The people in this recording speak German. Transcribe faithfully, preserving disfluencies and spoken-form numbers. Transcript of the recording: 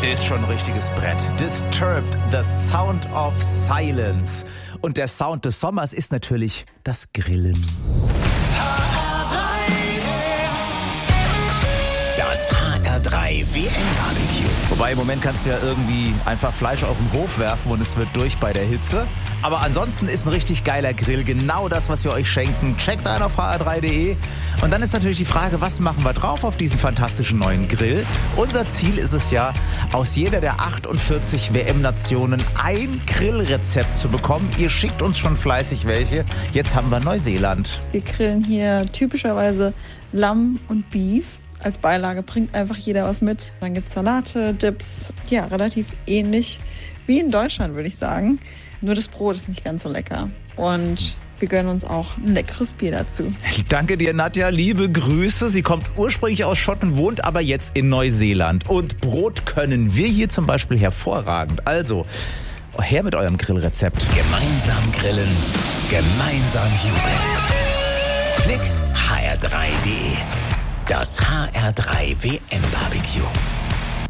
Ist schon ein richtiges Brett. Disturbed, the sound of silence. Und der Sound des Sommers ist natürlich das Grillen. Das H R drei W M-Barbecue. Wobei im Moment kannst du ja irgendwie einfach Fleisch auf den Hof werfen und es wird durch bei der Hitze. Aber ansonsten ist ein richtig geiler Grill genau das, was wir euch schenken. Checkt ein auf h r drei punkt d e. Und dann ist natürlich die Frage, was machen wir drauf auf diesen fantastischen neuen Grill? Unser Ziel ist es ja, aus jeder der achtundvierzig W M-Nationen ein Grillrezept zu bekommen. Ihr schickt uns schon fleißig welche. Jetzt haben wir Neuseeland. Wir grillen hier typischerweise Lamm und Beef. Als Beilage bringt einfach jeder was mit. Dann gibt's Salate, Dips, ja, relativ ähnlich wie in Deutschland, würde ich sagen. Nur das Brot ist nicht ganz so lecker. Und wir gönnen uns auch ein leckeres Bier dazu. Danke dir, Nadja. Liebe Grüße. Sie kommt ursprünglich aus Schottland, wohnt aber jetzt in Neuseeland. Und Brot können wir hier zum Beispiel hervorragend. Also, her mit eurem Grillrezept. Gemeinsam grillen, gemeinsam jubeln. Klick h r drei punkt d e. Das H R drei W M-Barbecue.